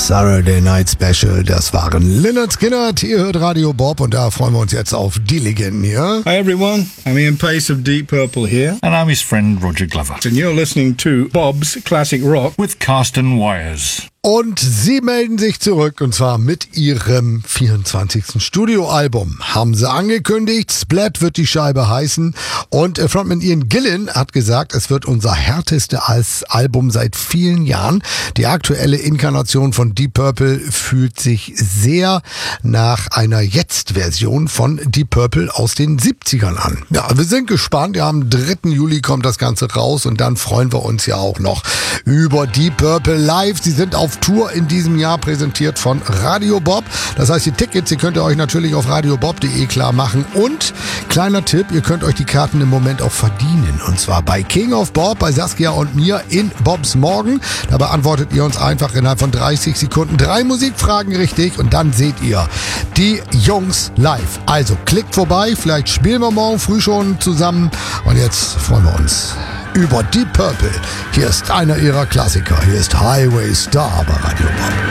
Saturday Night Special. Das waren Lynyrd Skynyrd. Ihr hört Radio Bob und da freuen wir uns jetzt auf die Legenden hier. Hi everyone, I'm Ian Pace of Deep Purple here. And I'm his friend Roger Glover. And you're listening to Bob's Classic Rock with Carsten Wires. Und sie melden sich zurück und zwar mit ihrem 24. Studioalbum. Haben sie angekündigt, Splat wird die Scheibe heißen und Frontman Ian Gillan hat gesagt, es wird unser härtestes Album seit vielen Jahren. Die aktuelle Inkarnation von Deep Purple fühlt sich sehr nach einer Jetzt-Version von Deep Purple aus den 70ern an. Ja, wir sind gespannt. Ja, am 3. Juli kommt das Ganze raus und dann freuen wir uns ja auch noch über Deep Purple live. Sie sind auf Tour in diesem Jahr, präsentiert von Radio Bob. Das heißt, die Tickets, die könnt ihr euch natürlich auf radiobob.de klar machen. Und kleiner Tipp, ihr könnt euch die Karten im Moment auch verdienen. Und zwar bei King of Bob, bei Saskia und mir in Bobs Morgen. Da beantwortet ihr uns einfach innerhalb von 30 Sekunden 3 Musikfragen richtig und dann seht ihr die Jungs live. Also klickt vorbei, vielleicht spielen wir morgen früh schon zusammen. Und jetzt freuen wir uns über Deep Purple. Hier ist einer ihrer Klassiker. Hier ist Highway Star bei Radio Bob.